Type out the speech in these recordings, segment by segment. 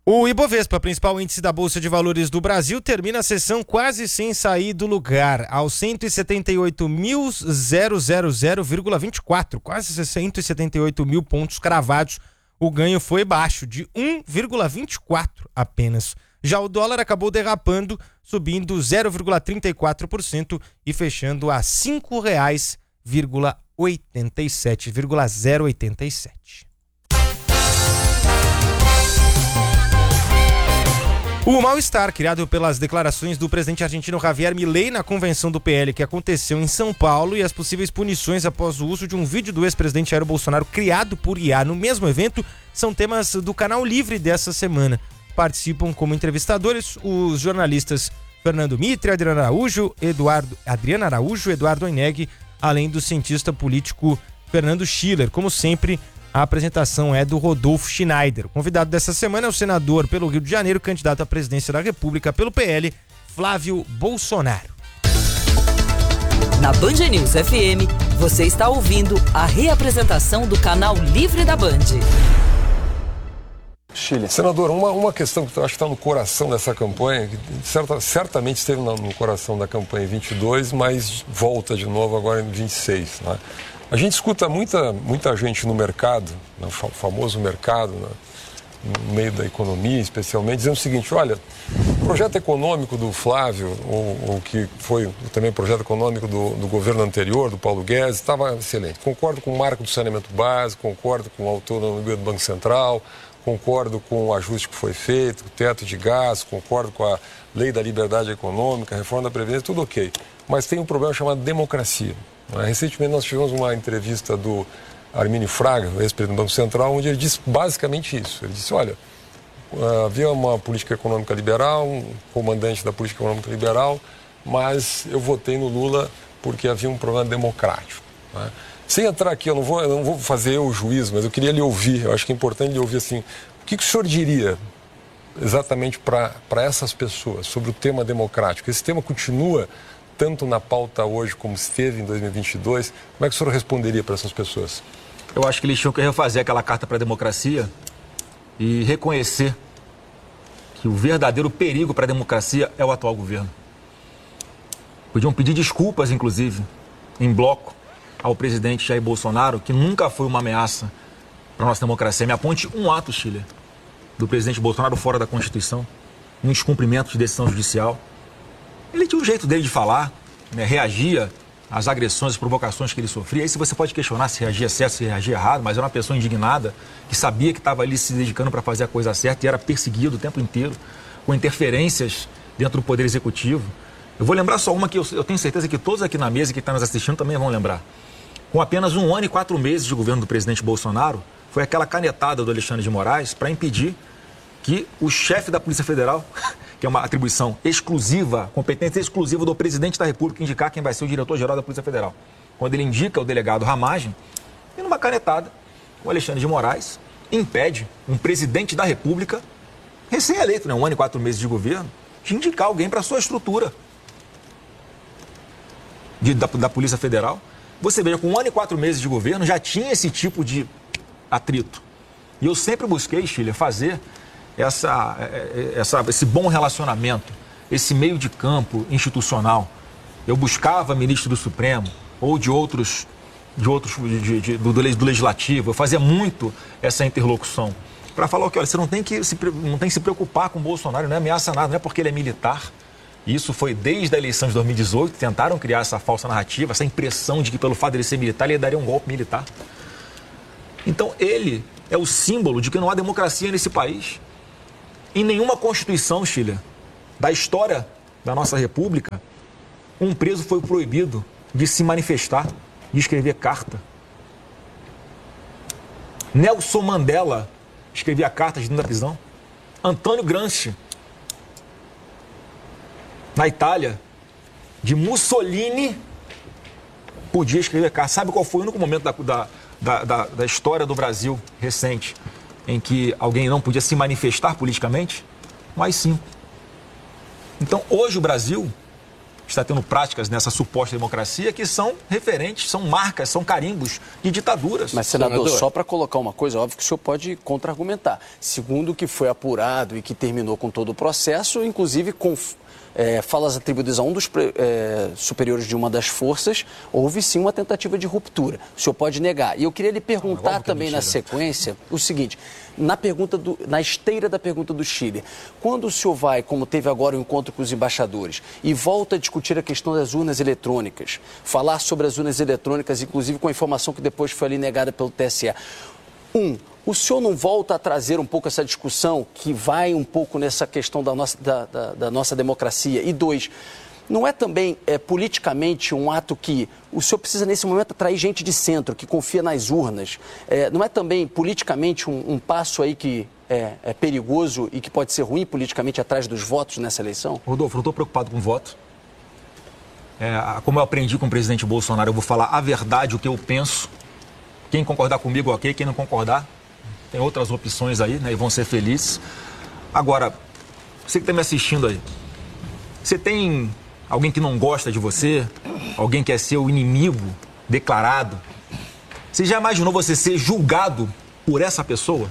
O Ibovespa, principal índice da Bolsa de Valores do Brasil, termina a sessão quase sem sair do lugar, aos 178.000,24, quase 178 mil pontos cravados. O ganho foi baixo, de 1,24 apenas. Já o dólar acabou derrapando, subindo 0,34% e fechando a R$ 5,87,087. O mal-estar criado pelas declarações do presidente argentino Javier Milei na convenção do PL que aconteceu em São Paulo e as possíveis punições após o uso de um vídeo do ex-presidente Jair Bolsonaro criado por IA no mesmo evento são temas do Canal Livre dessa semana. Participam como entrevistadores os jornalistas Fernando Mitre, Adriana Araújo, Eduardo Oineg, além do cientista político Fernando Schiller. Como sempre, a apresentação é do Rodolfo Schneider. O convidado dessa semana é o senador pelo Rio de Janeiro, candidato à presidência da República pelo PL, Flávio Bolsonaro. Na Band News FM, você está ouvindo a reapresentação do Canal Livre da Band. Chile. Senador, uma questão que eu acho que está no coração dessa campanha, que certamente esteve no coração da campanha em 22, mas volta de novo agora em 26, né? A gente escuta muita gente no mercado, no famoso mercado, né, no meio da economia especialmente, dizendo o seguinte: olha, o projeto econômico do Flávio, ou que foi também o projeto econômico do governo anterior, do Paulo Guedes, estava excelente. Concordo com o marco do saneamento básico, concordo com a autonomia do Banco Central, concordo com o ajuste que foi feito, o teto de gastos, concordo com a lei da liberdade econômica, a reforma da Previdência, tudo ok. Mas tem um problema chamado democracia. Recentemente nós tivemos uma entrevista do Armínio Fraga, ex-presidente do Banco Central, onde ele disse basicamente isso. Ele disse, olha, havia uma política econômica liberal, um comandante da política econômica liberal, mas eu votei no Lula porque havia um problema democrático, né? Sem entrar aqui, eu não vou fazer o juízo, mas eu queria lhe ouvir, eu acho que é importante lhe ouvir assim, o que o senhor diria exatamente para essas pessoas sobre o tema democrático? Esse tema continua tanto na pauta hoje como esteve em 2022, como é que o senhor responderia para essas pessoas? Eu acho que eles tinham que refazer aquela carta para a democracia e reconhecer que o verdadeiro perigo para a democracia é o atual governo. Podiam pedir desculpas, inclusive, em bloco, ao presidente Jair Bolsonaro, que nunca foi uma ameaça para a nossa democracia. Me aponte um ato, Chile, do presidente Bolsonaro fora da Constituição, um descumprimento de decisão judicial. Ele tinha um jeito dele de falar, né, reagia às agressões, às provocações que ele sofria. Aí você pode questionar se reagia certo, se reagia errado, mas era uma pessoa indignada, que sabia que estava ali se dedicando para fazer a coisa certa e era perseguido o tempo inteiro, com interferências dentro do Poder Executivo. Eu vou lembrar só uma que eu tenho certeza que todos aqui na mesa que estão nos assistindo também vão lembrar. Com apenas 1 ano e 4 meses de governo do presidente Bolsonaro, foi aquela canetada do Alexandre de Moraes para impedir que o chefe da Polícia Federal, que é uma atribuição exclusiva, competência exclusiva do presidente da República, indicar quem vai ser o diretor-geral da Polícia Federal. Quando ele indica o delegado Ramagem, e numa canetada, o Alexandre de Moraes impede um presidente da República, recém-eleito, né, 1 ano e 4 meses de governo, de indicar alguém para a sua estrutura da Polícia Federal. Você veja, com 1 ano e 4 meses de governo, já tinha esse tipo de atrito. E eu sempre busquei, Chile, fazer esse bom relacionamento, esse meio de campo institucional. Eu buscava ministro do Supremo ou do Legislativo. Eu fazia muito essa interlocução para falar o que, olha, você não tem que se preocupar com o Bolsonaro, não é ameaça nada, não é porque ele é militar. Isso foi desde a eleição de 2018, tentaram criar essa falsa narrativa, essa impressão de que pelo fato de ele ser militar, ele daria um golpe militar. Então ele é o símbolo de que não há democracia nesse país. Em nenhuma Constituição, Chile, da história da nossa República, um preso foi proibido de se manifestar, de escrever carta. Nelson Mandela escrevia cartas dentro da prisão. Antônio Gramsci, na Itália, de Mussolini, podia escrever carta. Sabe qual foi o único momento da história do Brasil recente em que alguém não podia se manifestar politicamente? No AI-5. Então, hoje o Brasil está tendo práticas nessa suposta democracia que são referentes, são marcas, são carimbos de ditaduras. Mas, senador, só para colocar uma coisa, óbvio que o senhor pode contra-argumentar. Segundo o que foi apurado e que terminou com todo o processo, inclusive com falas atribuídas a um dos superiores de uma das forças, houve sim uma tentativa de ruptura. O senhor pode negar. E eu queria lhe perguntar também na sequência o seguinte, na esteira da pergunta do Chile, quando o senhor vai, como teve agora o encontro com os embaixadores, e volta a discutir a questão das urnas eletrônicas, falar sobre as urnas eletrônicas, inclusive com a informação que depois foi ali negada pelo TSE, o senhor não volta a trazer um pouco essa discussão que vai um pouco nessa questão da nossa democracia? E 2, não é também politicamente um ato que o senhor precisa nesse momento atrair gente de centro, que confia nas urnas? Não é também politicamente um passo aí que é perigoso e que pode ser ruim politicamente atrás dos votos nessa eleição? Rodolfo, não estou preocupado com o voto. Como eu aprendi com o presidente Bolsonaro, eu vou falar a verdade, o que eu penso. Quem concordar comigo, ok. Quem não concordar, tem outras opções aí, né? E vão ser felizes. Agora, você que está me assistindo aí, você tem alguém que não gosta de você? Alguém que é seu inimigo declarado? Você já imaginou você ser julgado por essa pessoa?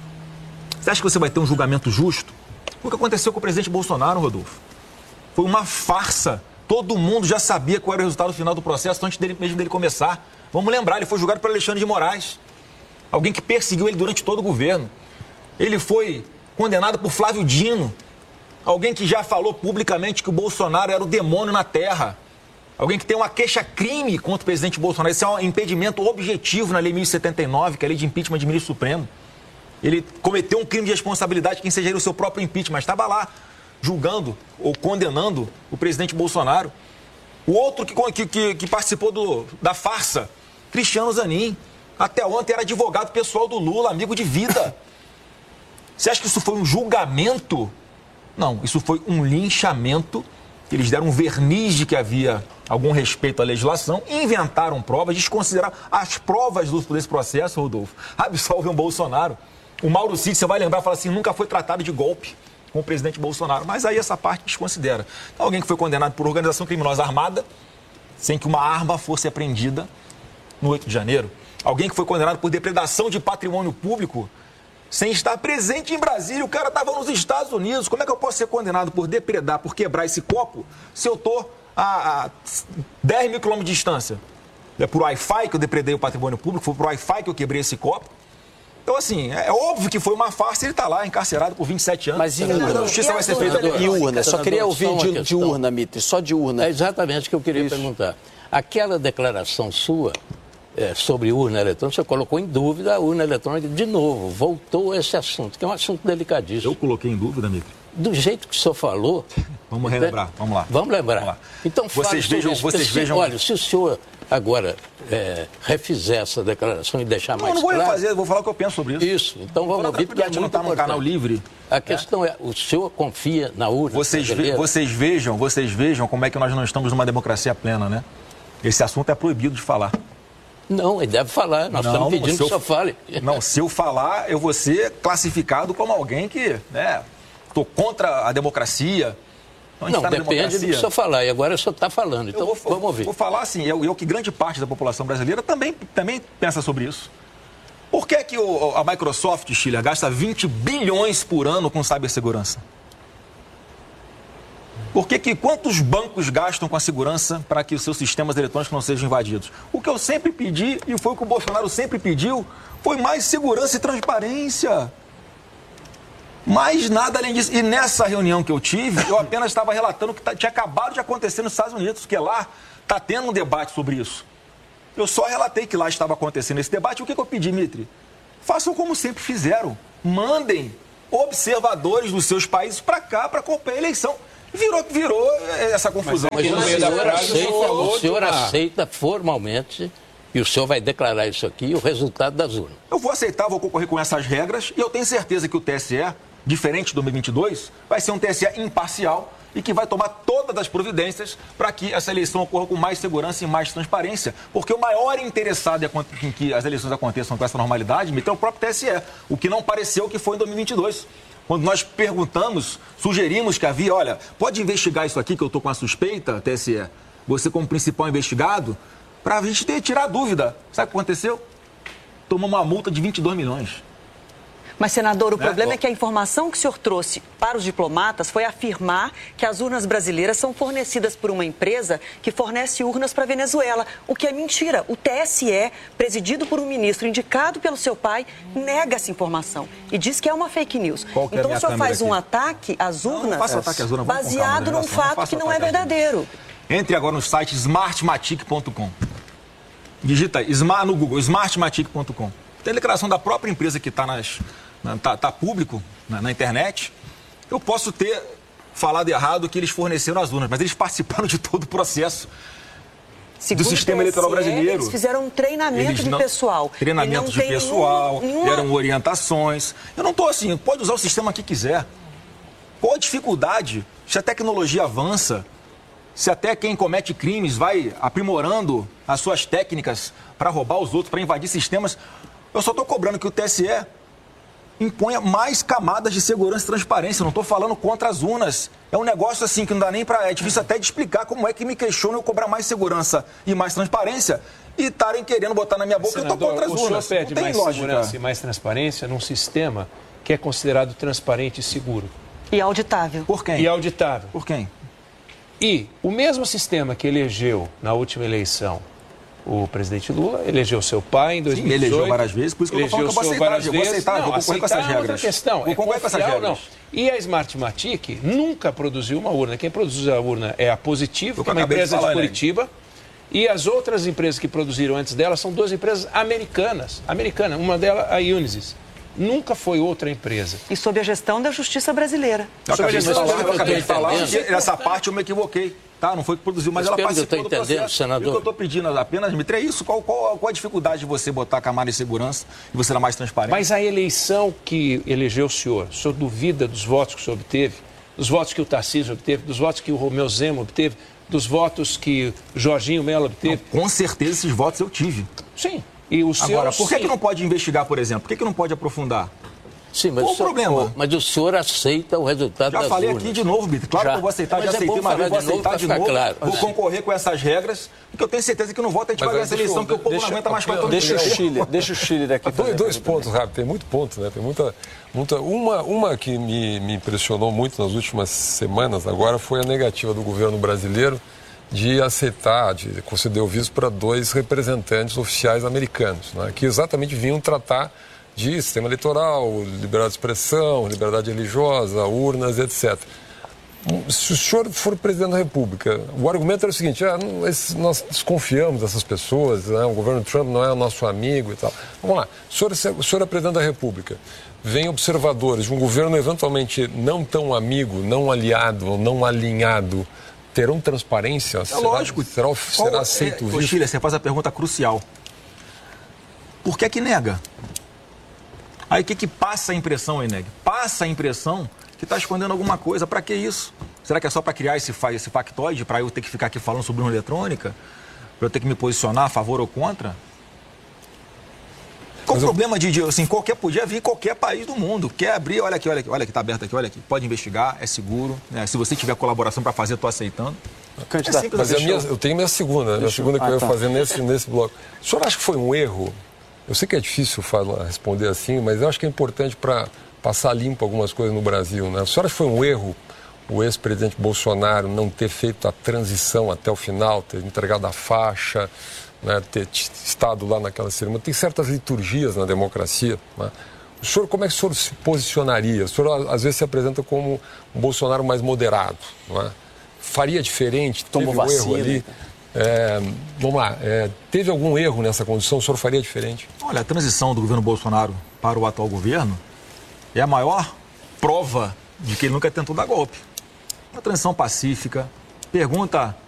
Você acha que você vai ter um julgamento justo? O que aconteceu com o presidente Bolsonaro, Rodolfo? Foi uma farsa. Todo mundo já sabia qual era o resultado final do processo antes mesmo dele começar. Vamos lembrar, ele foi julgado por Alexandre de Moraes. Alguém que perseguiu ele durante todo o governo. Ele foi condenado por Flávio Dino. Alguém que já falou publicamente que o Bolsonaro era o demônio na terra. Alguém que tem uma queixa-crime contra o presidente Bolsonaro. Esse é um impedimento objetivo na Lei 1079, que é a lei de impeachment de ministro supremo. Ele cometeu um crime de responsabilidade que ensejaria o seu próprio impeachment, mas estava lá julgando ou condenando o presidente Bolsonaro. O outro que participou da farsa, Cristiano Zanin, até ontem era advogado pessoal do Lula, amigo de vida. Você acha que isso foi um julgamento? Não, isso foi um linchamento. Eles deram um verniz de que havia algum respeito à legislação, inventaram provas, desconsideraram as provas desse processo, Rodolfo. Absolvem o Bolsonaro. O Mauro Cid, você vai lembrar, fala assim, nunca foi tratado de golpe com o presidente Bolsonaro. Mas aí essa parte desconsidera. Então, alguém que foi condenado por organização criminosa armada, sem que uma arma fosse apreendida no 8 de janeiro. Alguém que foi condenado por depredação de patrimônio público, sem estar presente em Brasília. O cara estava nos Estados Unidos. Como é que eu posso ser condenado por depredar, por quebrar esse copo, se eu estou a 10 mil quilômetros de distância? É por Wi-Fi que eu depredei o patrimônio público, foi por Wi-Fi que eu quebrei esse copo. Então, assim, é óbvio que foi uma farsa, ele está lá encarcerado por 27 anos. Mas e urna? A justiça vai ser feita. E urna? Só queria ouvir de urna, Mitre, só de urna. É exatamente o que eu queria perguntar. Aquela declaração sua sobre urna eletrônica, você colocou em dúvida a urna eletrônica de novo, voltou a esse assunto, que é um assunto delicadíssimo. Eu coloquei em dúvida, Mitre? Do jeito que o senhor falou... Vamos relembrar, vamos lá. Vamos lembrar. Vamos lá. Então, vocês vejam... Olha, se o senhor agora refizer essa declaração e deixar mais claro... Não vou refazer, vou falar o que eu penso sobre isso. Isso, então vamos ouvir, porque é muito importante. Não está no canal livre. A questão é, o senhor confia na urna? Vocês vejam como é que nós não estamos numa democracia plena, né? Esse assunto é proibido de falar. Não, ele deve falar. Nós estamos pedindo que o senhor fale. Não, se eu falar, eu vou ser classificado como alguém que, estou contra a democracia. Não, depende do que o senhor falar. E agora o senhor está falando, então vamos ouvir. Vou falar assim, eu que grande parte da população brasileira também pensa sobre isso. Por que a Microsoft, Chile, gasta 20 bilhões por ano com cibersegurança? Quantos bancos gastam com a segurança para que os seus sistemas eletrônicos não sejam invadidos? O que eu sempre pedi, e foi o que o Bolsonaro sempre pediu, foi mais segurança e transparência. Mais nada além disso. E nessa reunião que eu tive, eu apenas estava relatando o que tinha acabado de acontecer nos Estados Unidos, porque lá está tendo um debate sobre isso. Eu só relatei que lá estava acontecendo esse debate. O que eu pedi, Mitre? Façam como sempre fizeram. Mandem observadores dos seus países para cá para acompanhar a eleição. Virou essa confusão. Mas o senhor aceita formalmente e o senhor vai declarar isso aqui, o resultado das urnas? Eu vou aceitar, vou concorrer com essas regras e eu tenho certeza que o TSE, diferente de 2022, vai ser um TSE imparcial e que vai tomar todas as providências para que essa eleição ocorra com mais segurança e mais transparência. Porque o maior interessado em que as eleições aconteçam com essa normalidade, é o próprio TSE, o que não pareceu que foi em 2022. Quando nós perguntamos, sugerimos que havia, olha, pode investigar isso aqui, que eu estou com a suspeita, TSE, você como principal investigado, para a gente tirar a dúvida. Sabe o que aconteceu? Tomou uma multa de 22 milhões. Mas, senador, o problema é que a informação que o senhor trouxe para os diplomatas foi afirmar que as urnas brasileiras são fornecidas por uma empresa que fornece urnas para a Venezuela, o que é mentira. O TSE, presidido por um ministro indicado pelo seu pai, nega essa informação e diz que é uma fake news. Então o senhor faz um ataque às urnas baseado num fato que não é verdadeiro. Entre agora no site smartmatic.com. Digita no Google, smartmatic.com. Tem a declaração da própria empresa que está tá público na internet. Eu posso ter falado errado que eles forneceram as urnas, mas eles participaram de todo o processo do sistema eleitoral brasileiro. Eles fizeram um treinamento de pessoal. Treinamento de pessoal, deram orientações. Eu não estou assim, pode usar o sistema que quiser. Qual a dificuldade? Se a tecnologia avança, se até quem comete crimes vai aprimorando as suas técnicas para roubar os outros, para invadir sistemas, eu só estou cobrando que o TSE imponha mais camadas de segurança e transparência. Eu não estou falando contra as urnas. É um negócio assim que não dá nem para... É difícil até de explicar como é que me questionam eu cobrar mais segurança e mais transparência e estarem querendo botar na minha boca que eu estou contra as urnas. O senhor pede mais segurança e mais transparência num sistema que é considerado transparente e seguro. E auditável. Por quem? E auditável. Por quem? E o mesmo sistema que elegeu na última eleição o presidente Lula, elegeu seu pai em 2018. Sim, elegeu várias vezes, por isso que eu estou falando que eu vou aceitar, vou concorrer com essas regras. Questão, vou concorrer com essas regras. Não. E a Smartmatic nunca produziu uma urna. Quem produz a urna é a Positivo, que é uma empresa de Curitiba. E as outras empresas que produziram antes dela são duas empresas americanas. Uma delas, a Unisys. Nunca foi outra empresa. E sob a gestão da Justiça Brasileira. Eu acabei de falar, essa parte eu me equivoquei. Tá, não foi que produziu, mas ela participou do processo. Senador. O que eu estou pedindo apenas, Dmitry, é isso. Qual a dificuldade de você botar a camada de segurança e você ser mais transparente? Mas a eleição que elegeu o senhor duvida dos votos que o senhor obteve? Dos votos que o Tarcísio obteve? Dos votos que o Romeu Zema obteve? Dos votos que o Jorginho Mello obteve? Não, com certeza esses votos eu tive. Sim. E o senhor... Agora, por que não pode investigar, por exemplo? Por que não pode aprofundar? Sim, mas qual o problema? Mas o senhor aceita o resultado das urnas. Já falei aqui de novo, Bito. Claro que eu vou aceitar, já aceitei uma vez, vou aceitar de novo. Claro. Vou concorrer com essas regras, porque eu tenho certeza que no voto a gente vai ganhar essa eleição, que o povo não aguenta mais para todo Deixa o Chile daqui. Dois pontos rápidos, tem muito ponto, né? Tem muita uma que me impressionou muito nas últimas semanas agora foi a negativa do governo brasileiro de aceitar, de conceder o visto para 2 representantes oficiais americanos, né? Que exatamente vinham tratar de sistema eleitoral, liberdade de expressão, liberdade religiosa, urnas, etc. Se o senhor for presidente da República, o argumento era o seguinte, nós desconfiamos dessas pessoas, né? O governo Trump não é o nosso amigo e tal. Vamos lá, o senhor é presidente da República, vem observadores de um governo eventualmente não tão amigo, não aliado ou não alinhado, terão transparência? Lógico. Será aceito o visto? Chile, você faz a pergunta crucial. Por que nega? Aí o que passa a impressão, Eneg? Passa a impressão que está escondendo alguma coisa. Para que isso? Será que é só para criar esse factoide, para eu ter que ficar aqui falando sobre urna eletrônica? Para eu ter que me posicionar a favor ou contra? Qual o problema de assim, podia vir em qualquer país do mundo. Quer abrir, olha aqui, está aberto aqui, olha aqui. Pode investigar, é seguro. Né? Se você tiver colaboração para fazer, estou aceitando. Mas eu tenho minha segunda, que eu ia fazer nesse bloco. O senhor acha que foi um erro? Eu sei que é difícil responder assim, mas eu acho que é importante para passar limpo algumas coisas no Brasil, né? A senhora acha que foi um erro o ex-presidente Bolsonaro não ter feito a transição até o final, ter entregado a faixa, né? Ter estado lá naquela cerimônia? Tem certas liturgias na democracia, né? O senhor, como é que o senhor se posicionaria? O senhor às vezes se apresenta como um Bolsonaro mais moderado, não é? Faria diferente? Teve um erro ali? Vamos lá, teve algum erro nessa condição? O senhor faria diferente? Olha, a transição do governo Bolsonaro para o atual governo é a maior prova de que ele nunca tentou dar golpe. Uma transição pacífica. Pergunta